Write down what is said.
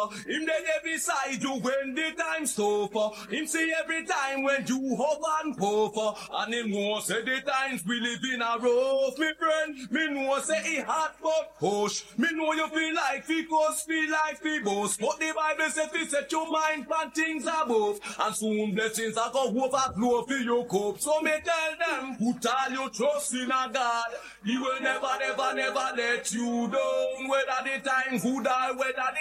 Him there beside you when the time's tough. Him see every time when you hug and puff. And him know say the times we live in a rough. Me friend, me know say he hot but push. Me know you feel like fi cuss, feel like fi boast. But the Bible say fi set your mind on things above. And soon blessings are go overflow for your cup. So me tell them, put all your trust in a God. He will never, never, never let you down. Whether the time good or whether the